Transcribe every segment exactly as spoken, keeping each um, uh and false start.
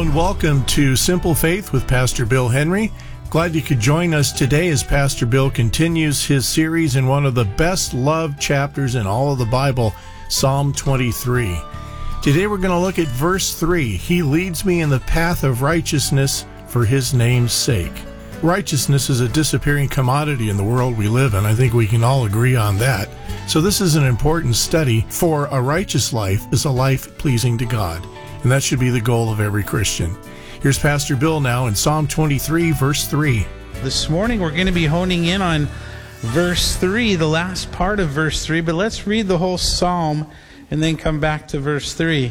and welcome to Simple Faith with Pastor Bill Henry. Glad you could join us today as Pastor Bill continues his series in one of the best loved chapters in all of the Bible, Psalm twenty-three. Today we're going to look at verse three. He leads me in the path of righteousness for his name's sake. Righteousness is a disappearing commodity in the world we live in. I think we can all agree on that. So this is an important study, for a righteous life is a life pleasing to God. And that should be the goal of every Christian. Here's Pastor Bill now in Psalm twenty-three, verse three. This morning we're going to be honing in on verse three, the last part of verse three, but let's read the whole psalm and then come back to verse three.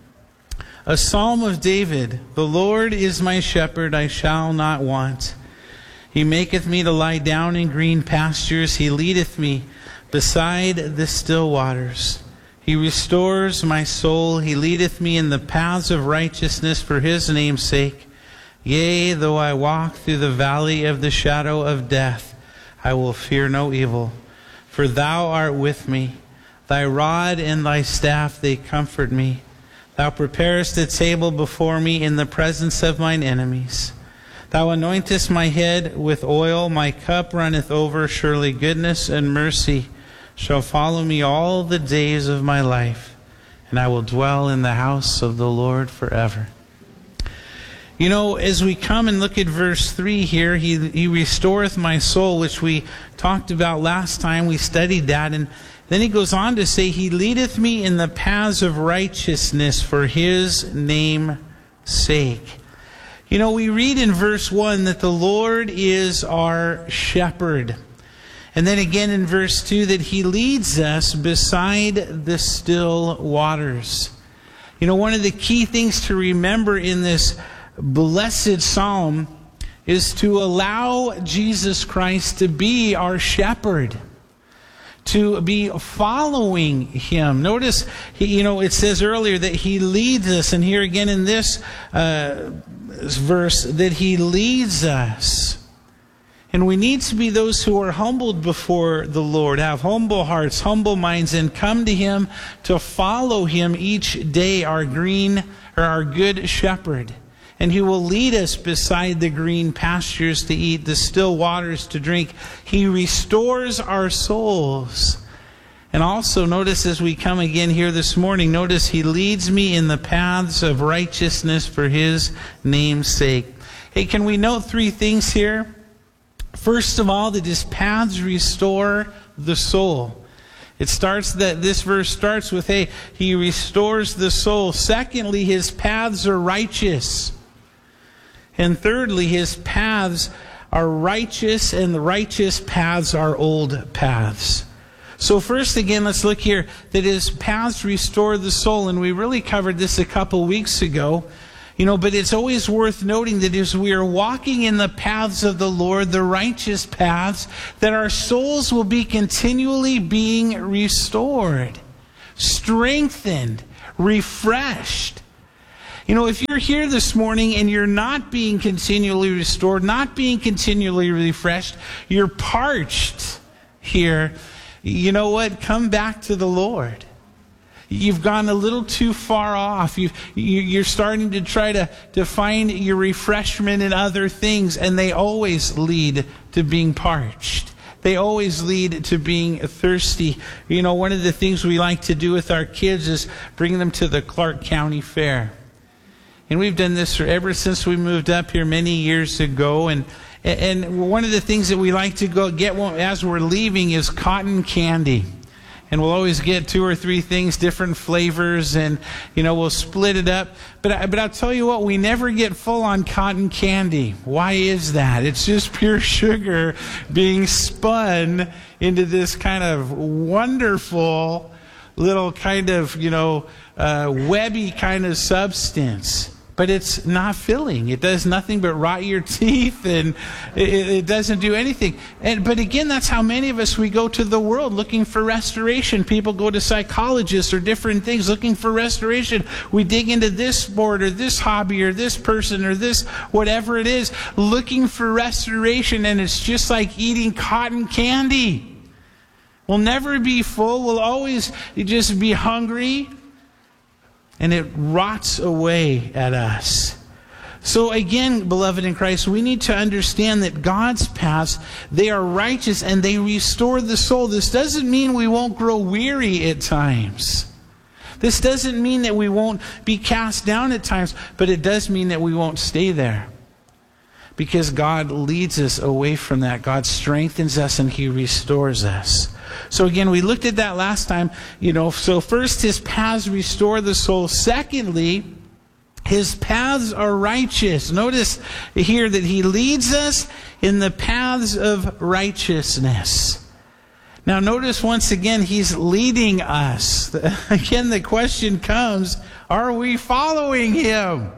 A psalm of David. The Lord is my shepherd, I shall not want. He maketh me to lie down in green pastures. He leadeth me beside the still waters. He restores my soul. He leadeth me in the paths of righteousness for his name's sake. Yea, though I walk through the valley of the shadow of death, I will fear no evil. For thou art with me. Thy rod and thy staff, they comfort me. Thou preparest a table before me in the presence of mine enemies. Thou anointest my head with oil. My cup runneth over. Surely goodness and mercy shall follow me all the days of my life, and I will dwell in the house of the Lord forever. You know, as we come and look at verse three here, he, he restoreth my soul, which we talked about last time. We studied that. And then he goes on to say, He leadeth me in the paths of righteousness for his name's sake. You know, we read in verse one that the Lord is our shepherd. And then again in verse two that he leads us beside the still waters. You know, one of the key things to remember in this blessed psalm is to allow Jesus Christ to be our shepherd, to be following him. Notice, he, you know, it says earlier that he leads us, and here again in this uh, verse that he leads us. And we need to be those who are humbled before the Lord, have humble hearts, humble minds, and come to him to follow him each day, our green or our good shepherd. And he will lead us beside the green pastures to eat, the still waters to drink. He restores our souls. And also notice as we come again here this morning, notice he leads me in the paths of righteousness for his name's sake. Hey, can we note three things here? First of all, that his paths restore the soul. It starts that this verse starts with, hey, he restores the soul. Secondly, his paths are righteous. And thirdly, his paths are righteous, and the righteous paths are old paths. So first again, let's look here, that his paths restore the soul. And we really covered this a couple weeks ago. You know, but it's always worth noting that as we are walking in the paths of the Lord, the righteous paths, that our souls will be continually being restored, strengthened, refreshed. You know, if you're here this morning and you're not being continually restored, not being continually refreshed, you're parched here, you know what? Come back to the Lord. You've gone a little too far off. You've, you're starting to try to, to find your refreshment in other things, and they always lead to being parched. They always lead to being thirsty. You know, one of the things we like to do with our kids is bring them to the Clark County Fair. And we've done this for, ever since we moved up here many years ago. And and one of the things that we like to go get as we're leaving is cotton candy. And we'll always get two or three things, different flavors, and, you know, we'll split it up. But, but I'll tell you what, we never get full on cotton candy. Why is that? It's just pure sugar being spun into this kind of wonderful little kind of, you know, uh, webby kind of substance. But it's not filling. It does nothing but rot your teeth, and it, it doesn't do anything. And but again, that's how many of us, we go to the world looking for restoration. People go to psychologists or different things looking for restoration. We dig into this sport or this hobby or this person or this whatever it is, looking for restoration, and it's just like eating cotton candy. We'll never be full. We'll always just be hungry. And it rots away at us. So again, beloved in Christ, we need to understand that God's paths, they are righteous and they restore the soul. This doesn't mean we won't grow weary at times. This doesn't mean that we won't be cast down at times, but it does mean that we won't stay there. Because God leads us away from that. God strengthens us and He restores us. So again, we looked at that last time. You know, so first, His paths restore the soul. Secondly, His paths are righteous. Notice here that He leads us in the paths of righteousness. Now notice once again, He's leading us. Again, the question comes, are we following Him?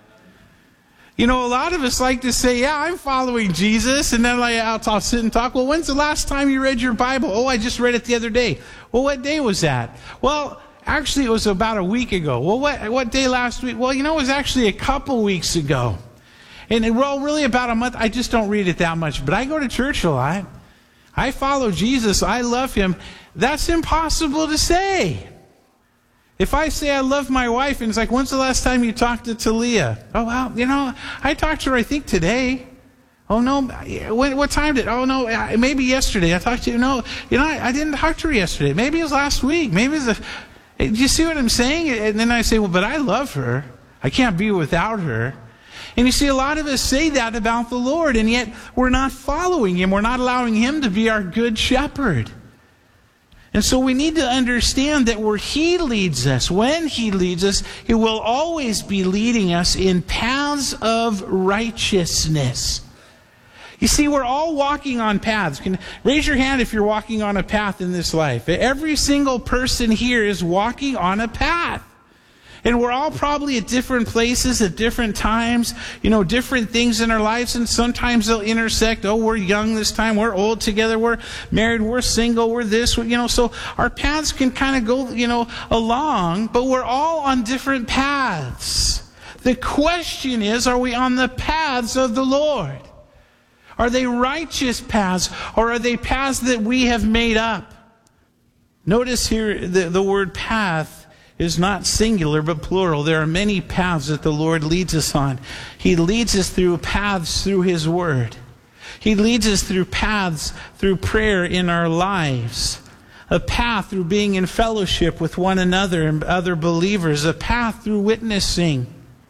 You know, a lot of us like to say, yeah, I'm following Jesus. And then like, I'll talk, sit and talk. Well, when's the last time you read your Bible? Oh, I just read it the other day. Well, what day was that? Well, actually, it was about a week ago. Well, what what day last week? Well, you know, it was actually a couple weeks ago. And, well, really about a month. I just don't read it that much. But I go to church a lot. I follow Jesus. I love Him. That's impossible to say. If I say I love my wife, and it's like, when's the last time you talked to Talia? Oh, well, you know, I talked to her, I think, today. Oh, no, when, what time did, oh, no, maybe yesterday. I talked to you, no, you know, I, I didn't talk to her yesterday. Maybe it was last week. Maybe it was, a, do you see what I'm saying? And then I say, well, but I love her. I can't be without her. And you see, a lot of us say that about the Lord, and yet we're not following Him. We're not allowing Him to be our good shepherd. And so we need to understand that where He leads us, when He leads us, He will always be leading us in paths of righteousness. You see, we're all walking on paths. Can, raise your hand if you're walking on a path in this life. Every single person here is walking on a path. And we're all probably at different places at different times, you know, different things in our lives. And sometimes they'll intersect. Oh, we're young this time. We're old together. We're married. We're single. We're this. You know, so our paths can kind of go, you know, along. But we're all on different paths. The question is, are we on the paths of the Lord? Are they righteous paths? Or are they paths that we have made up? Notice here the, the word path is not singular but plural. There are many paths that the Lord leads us on. He leads us through paths through His Word. He leads us through paths through prayer in our lives. A path through being in fellowship with one another and other believers. A path through witnessing.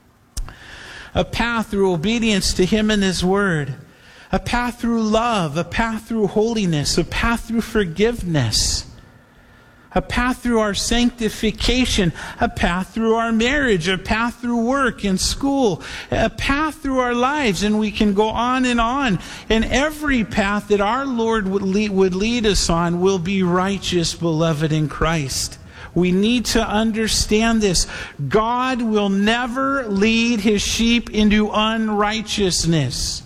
A path through obedience to Him and His Word. A path through love. A path through holiness. A path through forgiveness. A path through our sanctification, a path through our marriage, a path through work and school, a path through our lives, and we can go on and on. And every path that our Lord would lead, would lead us on will be righteous, beloved in Christ. We need to understand this. God will never lead His sheep into unrighteousness.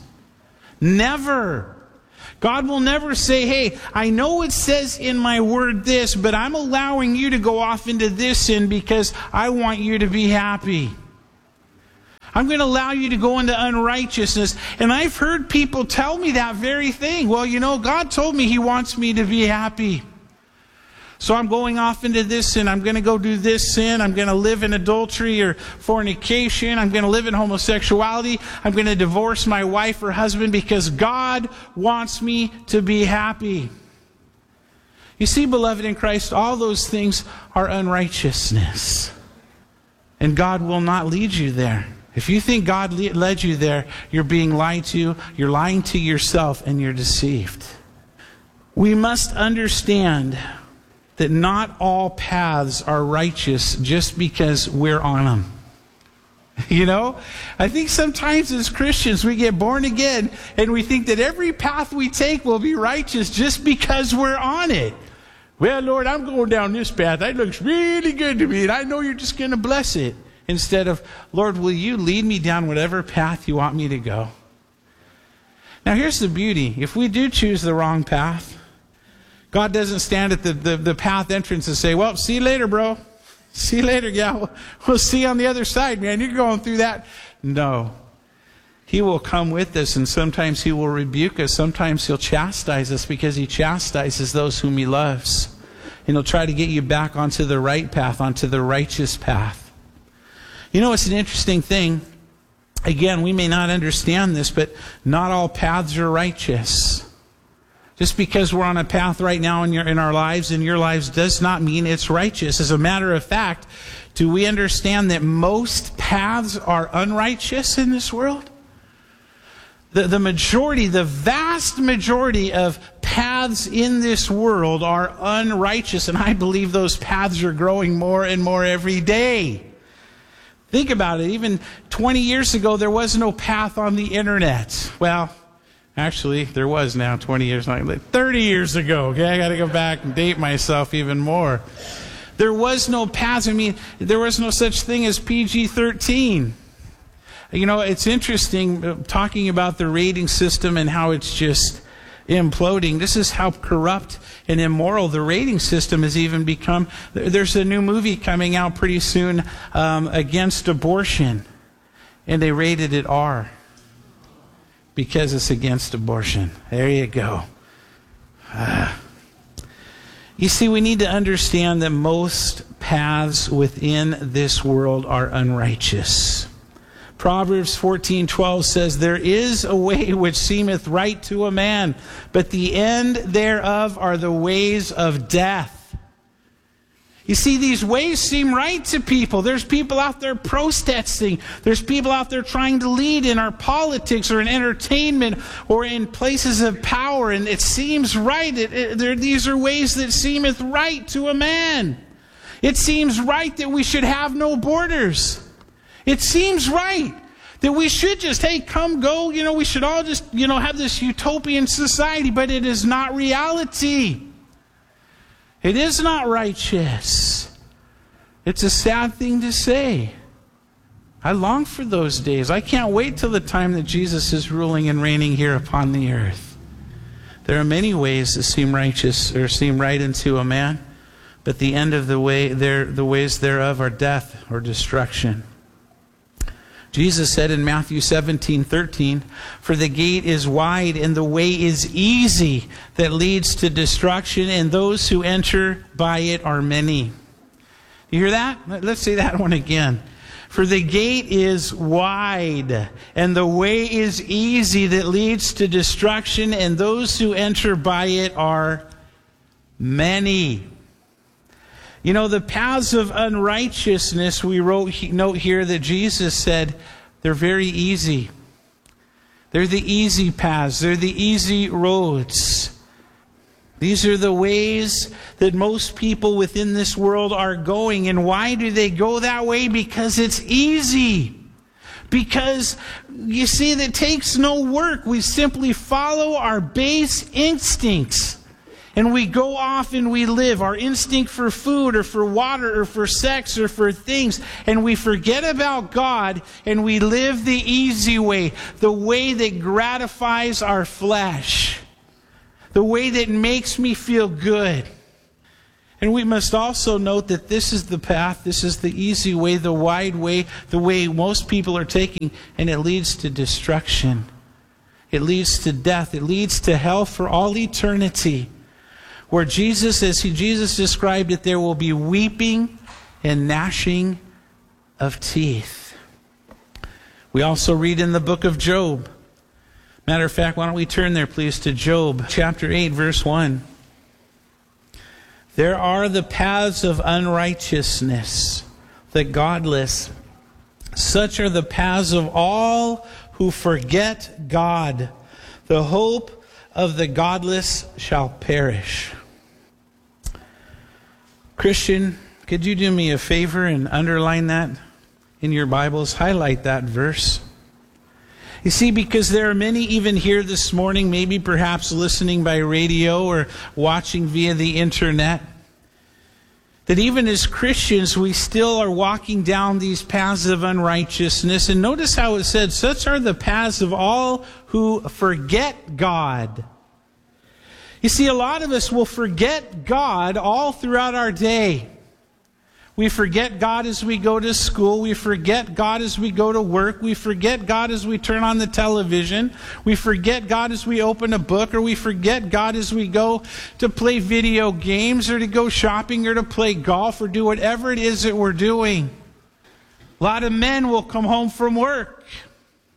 Never. God will never say, hey, I know it says in my word this, but I'm allowing you to go off into this sin because I want you to be happy. I'm going to allow you to go into unrighteousness. And I've heard people tell me that very thing. Well, you know, God told me He wants me to be happy. So I'm going off into this sin. I'm going to go do this sin. I'm going to live in adultery or fornication. I'm going to live in homosexuality. I'm going to divorce my wife or husband because God wants me to be happy. You see, beloved in Christ, all those things are unrighteousness. And God will not lead you there. If you think God led you there, you're being lied to, you're lying to yourself, and you're deceived. We must understand that not all paths are righteous just because we're on them. You know, I think sometimes as Christians we get born again and we think that every path we take will be righteous just because we're on it. Well, Lord, I'm going down this path. That looks really good to me, and I know you're just going to bless it. Instead of, Lord, will you lead me down whatever path you want me to go? Now, here's the beauty. If we do choose the wrong path, God doesn't stand at the, the, the path entrance and say, well, see you later, bro. See you later, gal. We'll see you on the other side, man. You're going through that. No. He will come with us, and sometimes He will rebuke us. Sometimes He'll chastise us because He chastises those whom He loves. And He'll try to get you back onto the right path, onto the righteous path. You know, it's an interesting thing. Again, we may not understand this, but not all paths are righteous. Just because we're on a path right now in, your, in our lives, in your lives, does not mean it's righteous. As a matter of fact, do we understand that most paths are unrighteous in this world? The, the majority, the vast majority of paths in this world are unrighteous, and I believe those paths are growing more and more every day. Think about it. Even twenty years ago, there was no path on the internet. Well, actually, there was now twenty years, like thirty years ago. Okay, I got to go back and date myself even more. There was no paths. I mean, there was no such thing as P G thirteen. You know, it's interesting uh, talking about the rating system and how it's just imploding. This is how corrupt and immoral the rating system has even become. There's a new movie coming out pretty soon um, against abortion, and they rated it R because it's against abortion. There you go. Uh, you see, we need to understand that most paths within this world are unrighteous. Proverbs fourteen twelve says, "There is a way which seemeth right to a man, but the end thereof are the ways of death." You see, these ways seem right to people. There's people out there protesting. There's people out there trying to lead in our politics or in entertainment or in places of power, and it seems right. It, it, there, these are ways that seemeth right to a man. It seems right that we should have no borders. It seems right that we should just, hey, come, go, you know, we should all just, you know, have this utopian society, but it is not reality. It is not righteous. It's a sad thing to say. I long for those days. I can't wait till the time that Jesus is ruling and reigning here upon the earth. There are many ways that seem righteous or seem right unto a man, but the end of the way, there, the ways thereof are death or destruction. Jesus said in Matthew seventeen thirteen, "For the gate is wide and the way is easy that leads to destruction, and those who enter by it are many." You hear that? Let's say that one again. "For the gate is wide and the way is easy that leads to destruction, and those who enter by it are many." You know, the paths of unrighteousness, we wrote, note here that Jesus said, they're very easy. They're the easy paths. They're the easy roads. These are the ways that most people within this world are going. And why do they go that way? Because it's easy. Because, you see, that takes no work. We simply follow our base instincts. And we go off and we live our instinct for food or for water or for sex or for things. And we forget about God and we live the easy way. The way that gratifies our flesh. The way that makes me feel good. And we must also note that this is the path, this is the easy way, the wide way, the way most people are taking. And it leads to destruction. It leads to death. It leads to hell for all eternity. Where Jesus, as he, Jesus described it, there will be weeping and gnashing of teeth. We also read in the book of Job. Matter of fact, why don't we turn there, please, to Job chapter eight, verse one. "There are the paths of unrighteousness, the godless. Such are the paths of all who forget God. The hope of the godless shall perish." Christian, could you do me a favor and underline that in your Bibles? Highlight that verse. You see, because there are many even here this morning, maybe perhaps listening by radio or watching via the internet, that even as Christians, we still are walking down these paths of unrighteousness. And notice how it said, such are the paths of all who forget God. You see, a lot of us will forget God all throughout our day. We forget God as we go to school. We forget God as we go to work. We forget God as we turn on the television. We forget God as we open a book, or we forget God as we go to play video games or to go shopping or to play golf or do whatever it is that we're doing. A lot of men will come home from work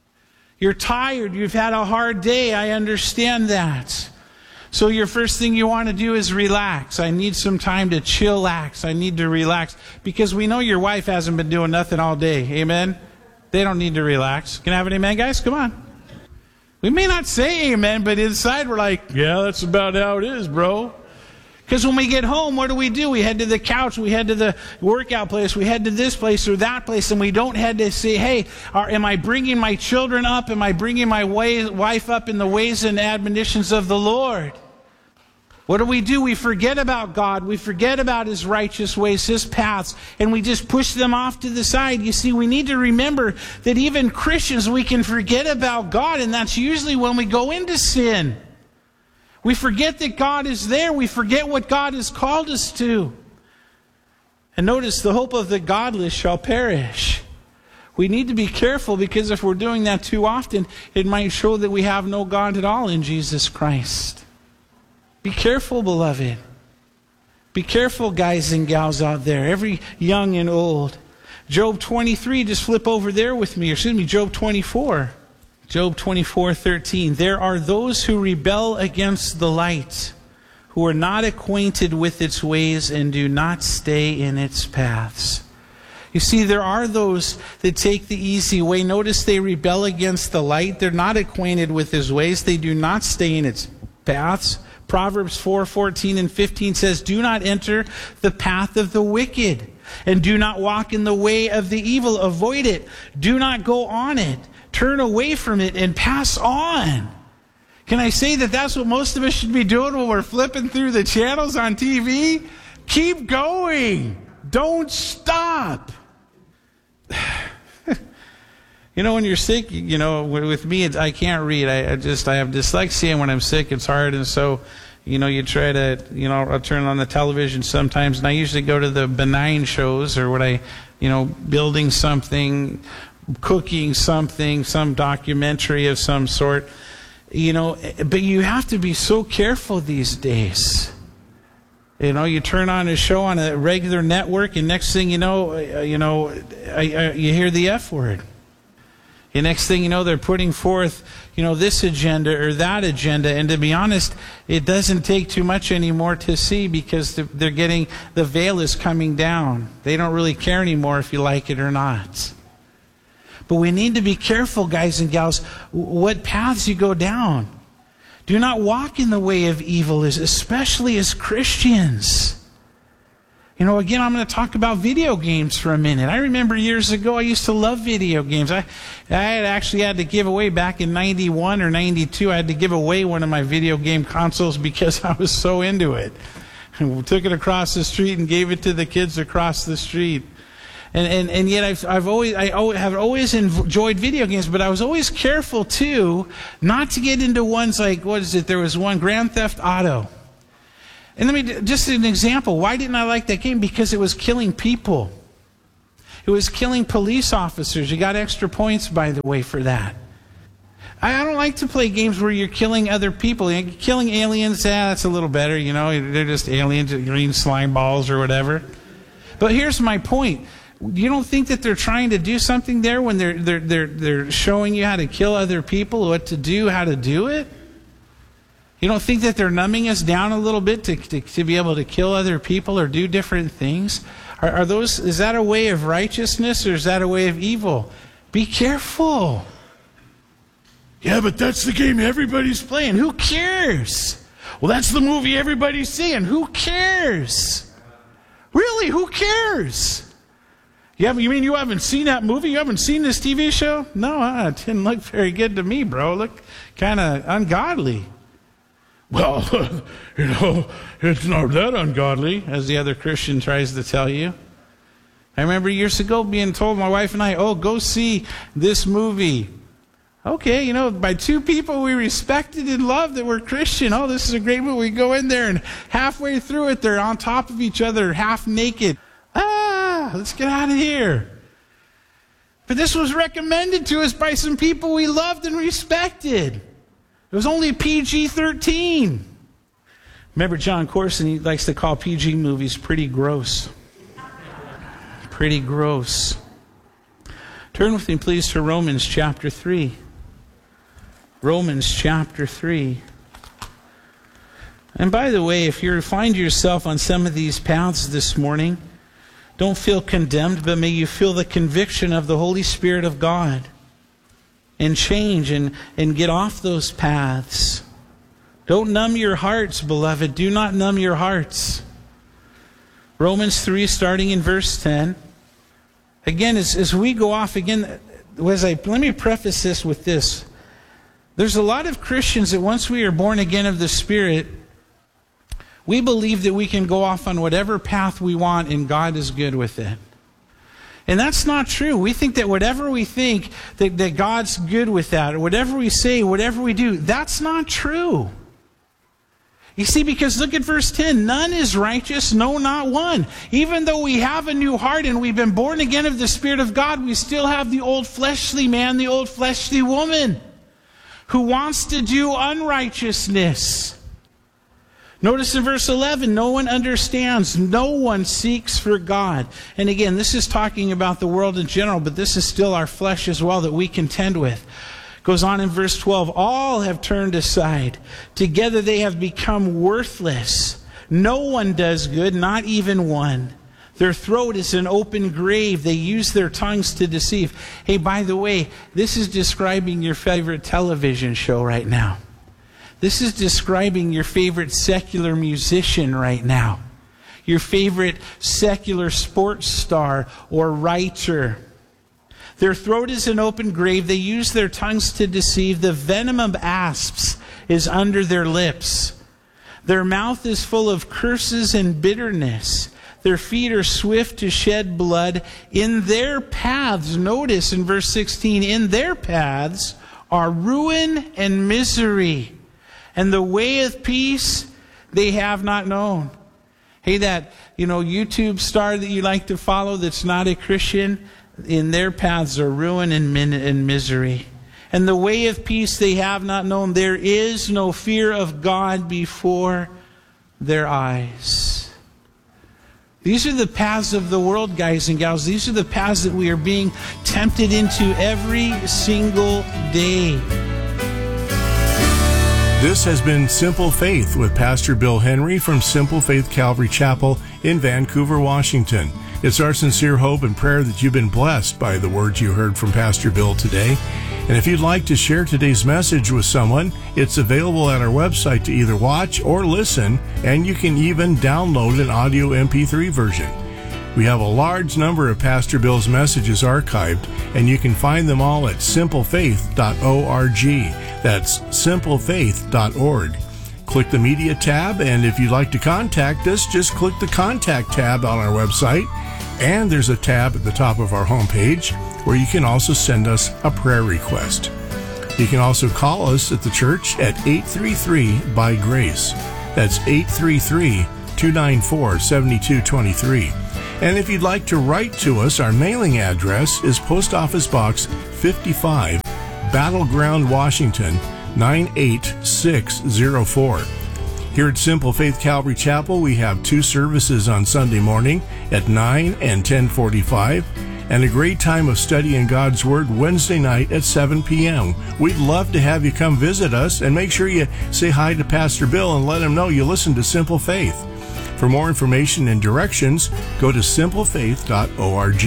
You're tired. You've had a hard day. I understand that. So your first thing you want to do is relax. I need some time to chillax. I need to relax. Because we know your wife hasn't been doing nothing all day. Amen? They don't need to relax. Can I have an amen, guys? Come on. We may not say amen, but inside we're like, yeah, that's about how it is, bro. Because when we get home, what do we do? We head to the couch, we head to the workout place, we head to this place or that place, and we don't head to say, hey, are, am I bringing my children up? Am I bringing my way, wife up in the ways and admonitions of the Lord? What do we do? We forget about God. We forget about His righteous ways, His paths, and we just push them off to the side. You see, we need to remember that even Christians, we can forget about God, and that's usually when we go into sin. We forget that God is there. We forget what God has called us to. And notice, the hope of the godless shall perish. We need to be careful, because if we're doing that too often, it might show that we have no God at all in Jesus Christ. Be careful, beloved. Be careful, guys and gals out there, every young and old. Job twenty-three, just flip over there with me. Or excuse me, Job twenty-four. Job twenty-four thirteen. There are those who rebel against the light, who are not acquainted with its ways and do not stay in its paths. You see, there are those that take the easy way. Notice they rebel against the light. They're not acquainted with His ways. They do not stay in its paths. Proverbs four fourteen and fifteen says, do not enter the path of the wicked, and do not walk in the way of the evil. Avoid it. Do not go on it. Turn away from it and pass on. Can I say that that's what most of us should be doing when we're flipping through the channels on T V? Keep going. Don't stop. You know, when you're sick, you know, with me, it's, I can't read. I, I just, I have dyslexia, and when I'm sick, it's hard. And so, you know, you try to, you know, I'll turn on the television sometimes, and I usually go to the benign shows, or when I, you know, building something, cooking something, some documentary of some sort, you know, but you have to be so careful these days. You know, you turn on a show on a regular network, and next thing you know, uh, you know, I, I, you hear the F word. The next thing you know, they're putting forth, you know, this agenda or that agenda. And to be honest, it doesn't take too much anymore to see, because they're getting, the veil is coming down. They don't really care anymore if you like it or not. But we need to be careful, guys and gals, what paths you go down. Do not walk in the way of evil, especially as Christians. You know, again, I'm going to talk about video games for a minute. I remember years ago, I used to love video games. I, I had actually had to give away, back in ninety-one or ninety-two, I had to give away one of my video game consoles because I was so into it. We took it across the street and gave it to the kids across the street. And and, and yet I've, I've always, I have always enjoyed video games, but I was always careful, too, not to get into ones like, what is it, there was one, Grand Theft Auto. And let me, just an example, why didn't I like that game? Because it was killing people. It was killing police officers. You got extra points, by the way, for that. I don't like to play games where you're killing other people. You're killing aliens, yeah, that's a little better, you know, they're just aliens, green slime balls or whatever. But here's my point. You don't think that they're trying to do something there when they're, they're, they're, they're showing you how to kill other people, what to do, how to do it? You don't think that they're numbing us down a little bit to, to, to be able to kill other people or do different things? Are, are those, is that a way of righteousness, or is that a way of evil? Be careful. Yeah, but that's the game everybody's playing. Who cares? Well, that's the movie everybody's seeing. Who cares? Really, who cares? You, haven't, you mean you haven't seen that movie? You haven't seen this T V show? No, uh, it didn't look very good to me, bro. It looked kind of ungodly. Well, you know, it's not that ungodly, as the other Christian tries to tell you. I remember years ago being told, my wife and I, oh, go see this movie. Okay, you know, by two people we respected and loved that were Christian. Oh, this is a great movie. We go in there, and halfway through it, they're on top of each other, half naked. Ah, let's get out of here. But this was recommended to us by some people we loved and respected. It was only P G thirteen. Remember John Corson, he likes to call P G movies pretty gross. Pretty gross. Turn with me, please, to Romans chapter three. Romans chapter three. And by the way, if you find yourself on some of these paths this morning, don't feel condemned, but may you feel the conviction of the Holy Spirit of God and change and, and get off those paths. Don't numb your hearts, beloved. Do not numb your hearts. Romans three, starting in verse ten. Again, as, as we go off, again, as I, let me preface this with this. There's a lot of Christians that once we are born again of the Spirit, we believe that we can go off on whatever path we want and God is good with it. And that's not true. We think that whatever we think, that, that God's good with that, or whatever we say, whatever we do, that's not true. You see, because look at verse ten. None is righteous, no, not one. Even though we have a new heart and we've been born again of the Spirit of God, we still have the old fleshly man, the old fleshly woman, who wants to do unrighteousness. Notice in verse eleven, no one understands, no one seeks for God. And again, this is talking about the world in general, but this is still our flesh as well that we contend with. Goes on in verse twelve, all have turned aside. Together they have become worthless. No one does good, not even one. Their throat is an open grave. They use their tongues to deceive. Hey, by the way, this is describing your favorite television show right now. This is describing your favorite secular musician right now. Your favorite secular sports star or writer. Their throat is an open grave. They use their tongues to deceive. The venom of asps is under their lips. Their mouth is full of curses and bitterness. Their feet are swift to shed blood. In their paths, notice in verse sixteen, in their paths are ruin and misery. And the way of peace they have not known. Hey, that, you know, YouTube star that you like to follow that's not a Christian, in their paths are ruin and, min- and misery. And the way of peace they have not known. There is no fear of God before their eyes. These are the paths of the world, guys and gals. These are the paths that we are being tempted into every single day. This has been Simple Faith with Pastor Bill Henry from Simple Faith Calvary Chapel in Vancouver, Washington. It's our sincere hope and prayer that you've been blessed by the words you heard from Pastor Bill today. And if you'd like to share today's message with someone, it's available at our website to either watch or listen, and you can even download an audio M P three version. We have a large number of Pastor Bill's messages archived, and you can find them all at simple faith dot org. That's simple faith dot org. Click the Media tab, and if you'd like to contact us, just click the Contact tab on our website, and there's a tab at the top of our homepage where you can also send us a prayer request. You can also call us at the church at eight three three by grace. That's eight three three, two nine four, seven two two three. And if you'd like to write to us, our mailing address is Post Office Box fifty-five, Battleground, Washington, nine eight six zero four. Here at Simple Faith Calvary Chapel, we have two services on Sunday morning at nine and ten forty-five, and a great time of studying God's Word Wednesday night at seven p.m. We'd love to have you come visit us, and make sure you say hi to Pastor Bill and let him know you listen to Simple Faith. For more information and directions, go to simple faith dot org.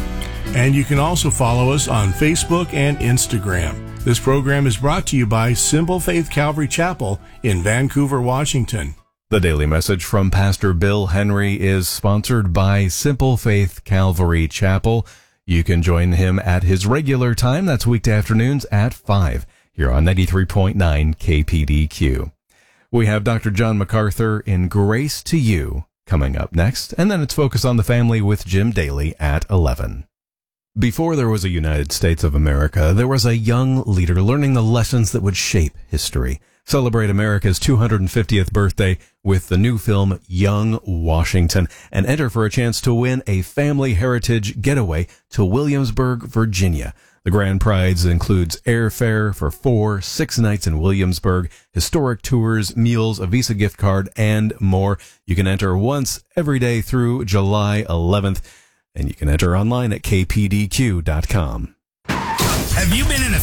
And you can also follow us on Facebook and Instagram. This program is brought to you by Simple Faith Calvary Chapel in Vancouver, Washington. The daily message from Pastor Bill Henry is sponsored by Simple Faith Calvary Chapel. You can join him at his regular time. That's weekday afternoons at five here on ninety-three point nine K P D Q. We have Doctor John MacArthur in Grace to You coming up next, and then it's Focus on the Family with Jim Daly at eleven. Before there was a United States of America, there was a young leader learning the lessons that would shape history. Celebrate America's two hundred fiftieth birthday with the new film Young Washington, and enter for a chance to win a family heritage getaway to Williamsburg, Virginia. The grand prize includes airfare for four, six nights in Williamsburg, historic tours, meals, a Visa gift card, and more. You can enter once every day through July eleventh, and you can enter online at k p d q dot com. Have you been in a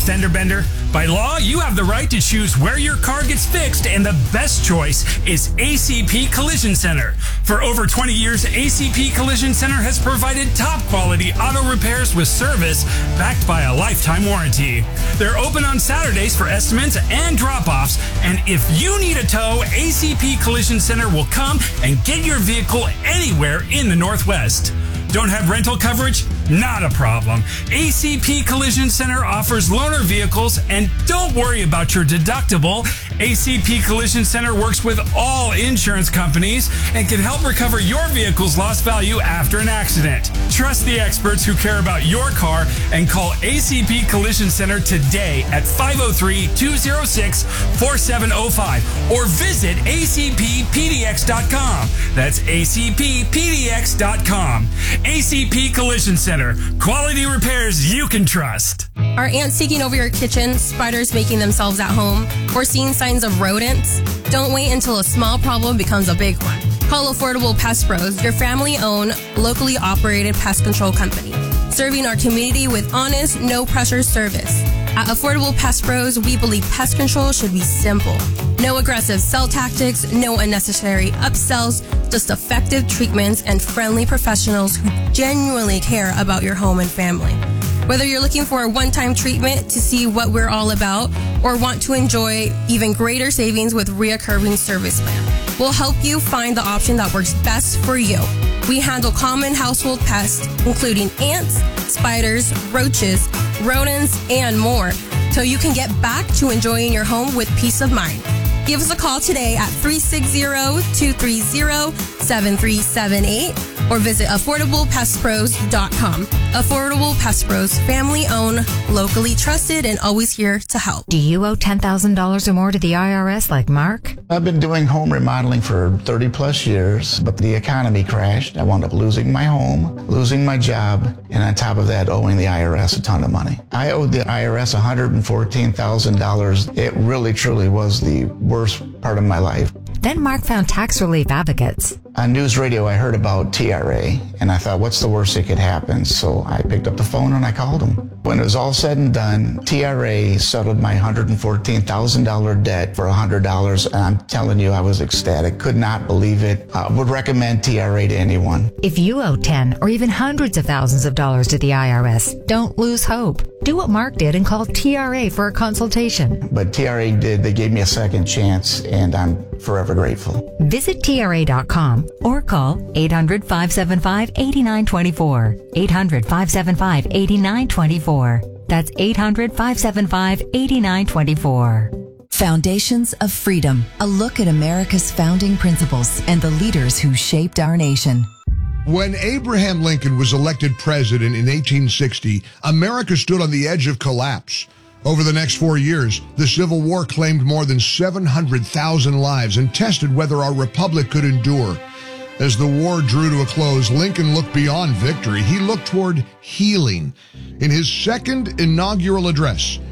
fender bender? By law, you have the right to choose where your car gets fixed, and the best choice is A C P Collision Center. For over twenty years, A C P Collision Center has provided top quality auto repairs with service backed by a lifetime warranty. They're open on Saturdays for estimates and drop-offs, and if you need a tow, A C P Collision Center will come and get your vehicle anywhere in the Northwest. Don't have rental coverage? Not a problem. A C P Collision Center offers loaner vehicles, and don't worry about your deductible. A C P Collision Center works with all insurance companies and can help recover your vehicle's lost value after an accident. Trust the experts who care about your car and call A C P Collision Center today at five oh three, two oh six, four seven oh five or visit A C P P D X dot com. That's A C P P D X dot com. A C P Collision Center. Quality repairs you can trust. Are ants taking over your kitchen, spiders making themselves at home, or seeing signs of rodents? Don't wait until a small problem becomes a big one. Call Affordable Pest Pros, your family-owned, locally operated pest control company, serving our community with honest, no-pressure service. At Affordable Pest Pros, we believe pest control should be simple. No aggressive sell tactics, no unnecessary upsells, just effective treatments and friendly professionals who genuinely care about your home and family. Whether you're looking for a one-time treatment to see what we're all about or want to enjoy even greater savings with reoccurring service plan, we'll help you find the option that works best for you. We handle common household pests, including ants, spiders, roaches, rodents, and more, so you can get back to enjoying your home with peace of mind. Give us a call today at three six zero, two three zero, seven three seven eight or visit affordable pest pros dot com. Affordable Pest Pros, family owned, locally trusted, and always here to help. Do you owe ten thousand dollars or more to the I R S like Mark? I've been doing home remodeling for thirty plus years, but the economy crashed. I wound up losing my home, losing my job, and on top of that, owing the I R S a ton of money. I owed the I R S one hundred fourteen thousand dollars. It really, truly was the worst part of my life. Then Mark found Tax Relief Advocates. On news radio, I heard about T R A, and I thought, what's the worst that could happen? So I picked up the phone and I called them. When it was all said and done, T R A settled my one hundred fourteen thousand dollars debt for one hundred dollars, and I'm telling you, I was ecstatic. Could not believe it. I would recommend T R A to anyone. If you owe ten or even hundreds of thousands of dollars to the I R S, don't lose hope. Do what Mark did and call T R A for a consultation. But T R A did. They gave me a second chance, and I'm forever grateful. Visit T R A dot com or call eight hundred, five seven five, eight nine two four. eight hundred, five seven five, eight nine two four. That's eight hundred, five seven five, eight nine two four. Foundations of Freedom, a look at America's founding principles and the leaders who shaped our nation. When Abraham Lincoln was elected president in eighteen sixty, America stood on the edge of collapse. Over the next four years, the Civil War claimed more than seven hundred thousand lives and tested whether our republic could endure. As the war drew to a close, Lincoln looked beyond victory. He looked toward healing. In his second inaugural address,